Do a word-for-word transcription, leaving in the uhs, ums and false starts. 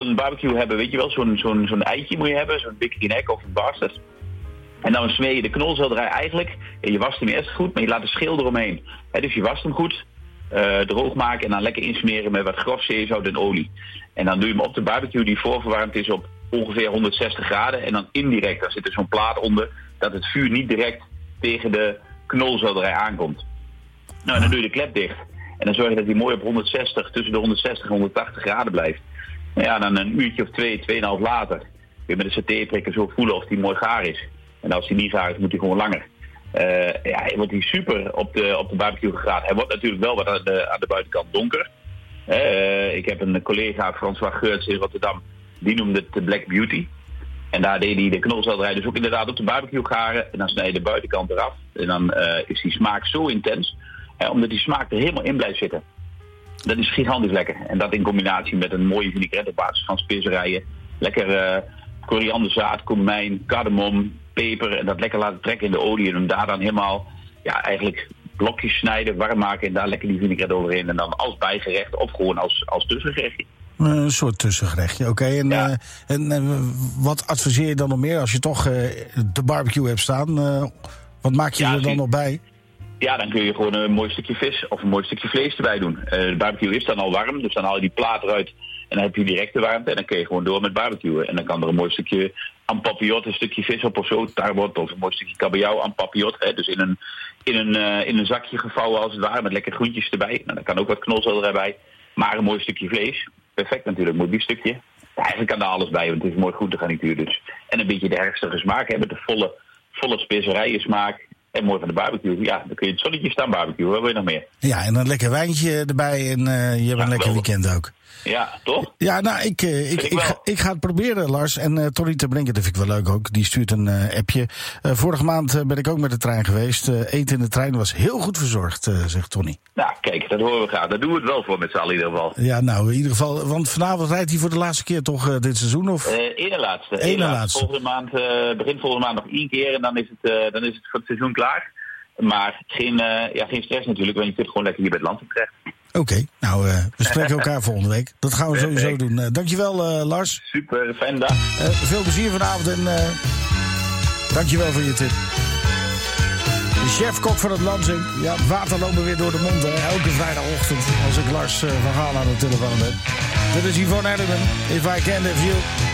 een barbecue hebben, weet je wel, zo'n, zo'n, zo'n eitje moet je hebben, zo'n Big Green Egg of een Bastard. En dan smeer je de knolselderij eigenlijk, en je wast hem eerst goed, maar je laat de schil eromheen. He, dus je wast hem goed, uh, droog maken en dan lekker insmeren met wat grof zeezout en olie. En dan doe je hem op de barbecue die voorverwarmd is op ongeveer honderdzestig graden. En dan indirect, daar zit er zo'n plaat onder, dat het vuur niet direct tegen de knolselderij aankomt. Nou, en dan doe je de klep dicht. En dan zorg je dat hij mooi op honderdzestig, tussen de honderdzestig en honderdtachtig graden blijft. Nou ja, dan een uurtje of twee, tweeënhalf later, kun je met een satéprikker zo voelen of hij mooi gaar is. En als hij niet gaar is, moet hij gewoon langer. Uh, ja, hij wordt hij super op de, op de barbecue gegraat. Hij wordt natuurlijk wel wat aan de, aan de buitenkant donker. Uh, ik heb een collega, François Geurts in Rotterdam, die noemde het de Black Beauty. En daar deed hij de knolselderij dus ook inderdaad op de barbecue garen. En dan snij je de buitenkant eraf. En dan uh, is die smaak zo intens, uh, omdat die smaak er helemaal in blijft zitten. Dat is gigantisch lekker. En dat in combinatie met een mooie vinaigrette op basis van specerijen. Lekker uh, korianderzaad, komijn, cardamom, peper. En dat lekker laten trekken in de olie. En hem daar dan helemaal, ja, eigenlijk blokjes snijden, warm maken. En daar lekker die vinaigrette overheen. En dan als bijgerecht of gewoon als, als tussengerechtje. Een soort tussengerechtje, oké. Okay. En, ja. uh, en uh, wat adviseer je dan nog meer als je toch uh, de barbecue hebt staan? Uh, wat maak je ja, er dan nog bij? Ja, dan kun je gewoon een mooi stukje vis of een mooi stukje vlees erbij doen. Uh, de barbecue is dan al warm, dus dan haal je die plaat eruit en dan heb je direct de warmte en dan kun je gewoon door met barbecuen. En dan kan er een mooi stukje en papillote, een stukje vis op of zo, tarbot of een mooi stukje kabeljauw en papillote. Hè, dus in een, in, een, uh, in een zakje gevouwen als het ware met lekker groentjes erbij. Nou, dan kan ook wat knolselderij bij, maar een mooi stukje vlees. Perfect natuurlijk, mooi biefstukje. Ja, eigenlijk kan er alles bij, want het is mooi groentegarnituur dus. En een beetje de herfstige smaak hebben, de volle, volle specerijen smaak. En mooi van de barbecue. Ja, dan kun je het zonnetje staan barbecue. Wat wil je nog meer? Ja, en een lekker wijntje erbij en uh, je hebt ja, een lekker weekend ook. Ja, toch? Ja, nou, ik, uh, ik, ik, ik, ga, ik ga het proberen, Lars. En uh, Tony te Brinken, dat vind ik wel leuk ook. Die stuurt een uh, appje. Uh, vorige maand uh, ben ik ook met de trein geweest. Uh, eten in de trein was heel goed verzorgd, uh, zegt Tony. Nou, kijk, dat horen we graag. Daar doen we het wel voor met z'n allen in ieder geval. Ja, nou, in ieder geval. Want vanavond rijdt hij voor de laatste keer toch uh, dit seizoen? Of? Uh, ene laatste. Ene laatste. Volgende maand, uh, begin volgende maand nog één keer. En dan is het, uh, dan is het voor het seizoen klaar. Maar geen, uh, ja, geen stress natuurlijk, want je kunt gewoon lekker hier bij het land terecht. Oké, okay, nou, uh, we spreken elkaar volgende week. Dat gaan we sowieso doen. Uh, dankjewel, uh, Lars. Super, fijne dag. Uh, veel plezier vanavond en uh, dankjewel voor je tip. De chef-kok van het Lansing. Ja, het water loopt me weer door de mond, hè. Elke vrijdagochtend als ik Lars uh, van Gaal aan de telefoon heb. Dit is Yvonne Elliman. If I Can Have You.